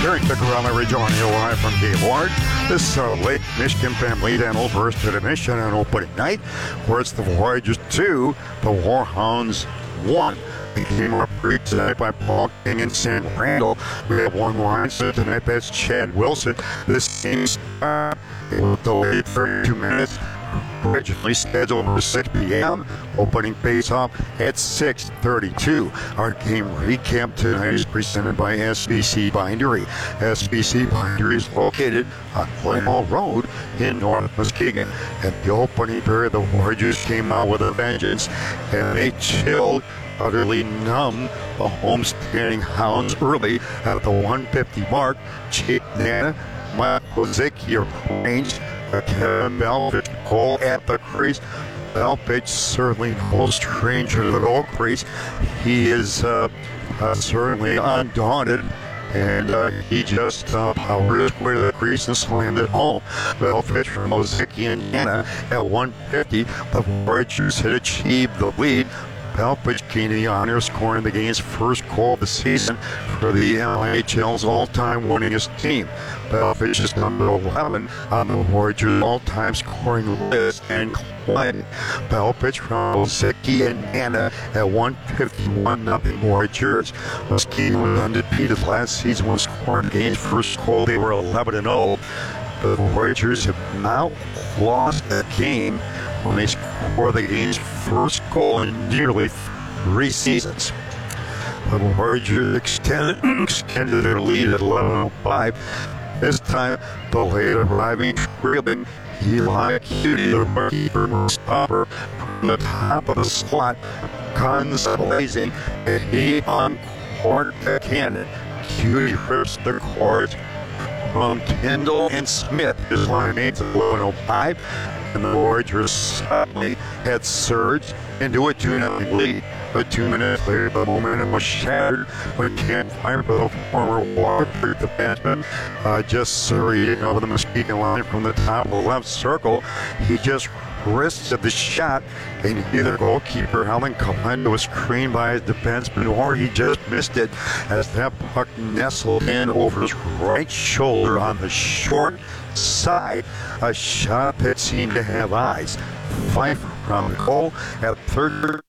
Terry Piccarelli rejoining you live from Gaylord. This Lake Michigan Family Dental versus to the Mission on opening night, where it's the Voyagers 2, the Warhounds 1. The game up tonight by Paul King and Sam Randall. We have one line set tonight, that's Chad Wilson. This game's delayed 32 minutes. Originally scheduled for 6 p.m. Opening face-off at 6:32. Our game recap tonight is presented by SBC Bindery. SBC Bindery is located on Claymore Road in North Muskegon. At the opening period, the Warriors came out with a vengeance, and they chilled, utterly numb the homestanding Hounds early at the 150 mark. Chip Nana, Michael Zicki range. Kevin Belfitch Cole at the crease. Belfitch certainly no stranger to the goal crease. He is certainly undaunted, and he just powered his way to the crease and slammed it home. Belfitch from Ozicki and Nana at 150. The Warriors had achieved the lead. Belfitch gained the honor of scoring the game's first goal of the season for the LIHL's all-time winningest team. Belfitch is number 11 on the Warriors' all-time scoring list and climbing. Belfitch from Ozicki and Nana at 151-0 Warriors. Muskegon was undefeated last season when scoring the game's first goal. They were 11-0. The Warriors have now lost a game when they score the game's first goal in nearly 3 seasons. The Warriors extended their lead at 11:05. This time, the late arriving trailing Eli Cutie, the keeper stopper, from the top of the slot, guns blazing, and he uncorked the cannon. Cutie rips the cords from Kendall and Smith, his line mates at 11:05, and the Warriors suddenly had surged into a 2-0 lead. But 2 minutes later, the momentum was shattered when Ken Fiber, the former Waterford defenseman, just surged over the Muskegon line from the top of the left circle. He just wristed the shot, and either goalkeeper Helen Kalenda was screened by his defenseman, or he just missed it as that puck nestled in over his right shoulder on the short side. A shot that seemed to have eyes. Pfeiffer from the goal at third.